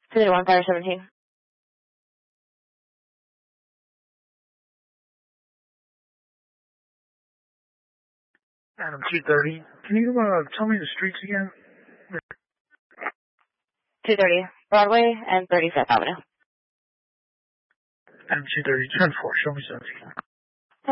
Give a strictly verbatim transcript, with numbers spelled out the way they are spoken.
two thirty-one, fire seventeen. Adam two thirty. Can you uh, tell me the streets again? two thirty, Broadway and thirty-fifth Avenue. Adam two thirty, turn four, show me seventeen.